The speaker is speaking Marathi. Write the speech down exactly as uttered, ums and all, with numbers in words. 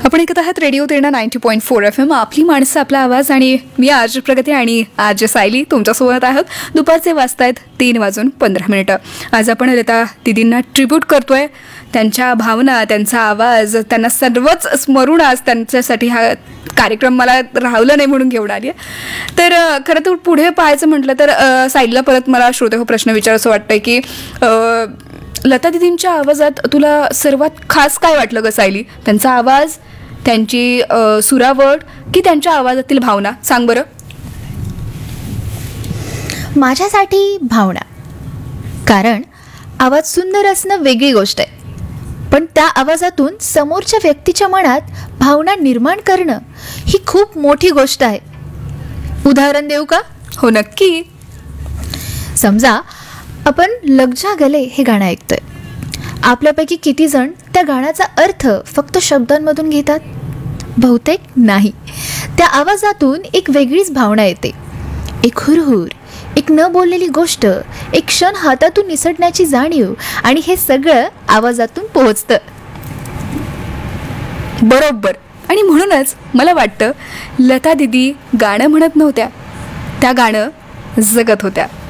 आपण ऐकत आहात radio Terna ninety point four F M, आपली माणसं आपला आवाज. आणि मी आज प्रगती आणि आज सायली तुमच्यासोबत आहोत. दुपारचे वाजतायत तीन वाजून पंधरा मिनिटं. आज आपण लता दिदींना ट्रिब्यूट करतोय. त्यांच्या भावना, त्यांचा आवाज, त्यांना सर्वच स्मरून आज त्यांच्यासाठी हा कार्यक्रम मला राहवलं नाही म्हणून घेऊन आली आहे. तर खरं तर पुढे पाहायचं म्हटलं तर सायलीला परत मला श्रोते हो प्रश्न विचारायचं वाटतंय की लता दिदींच्या आवाजात तुला सर्वात खास काय वाटलं ग सायली? त्यांचा आवाज, त्यांची सुरावट की त्यांच्या आवाजातील भावना? सांग बरं. माझ्यासाठी भावना. कारण आवाज सुंदर असणं वेगळी गोष्ट आहे, पण त्या आवाजातून समोरच्या व्यक्तीच्या मनात भावना निर्माण करणं ही खूप मोठी गोष्ट आहे. उदाहरण देऊ का? हो नक्की. समजा आपण लग जा गले हे गाणं ऐकतोय. आपल्यापैकी किती जण त्या गाण्याचा अर्थ फक्त शब्दांमधून घेतात? बहुतेक नाही. त्या आवाजातून एक वेगळीच भावना येते, एक हुरहुर, एक न बोललेली गोष्ट, एक क्षण हातातून निसटण्याची जाणीव, आणि हे सगळं आवाजातून पोहोचतं. बरोबर. आणि म्हणूनच मला वाटतं लता दिदी गाणं म्हणत नव्हत्या, त्या गाणं जगत होत्या.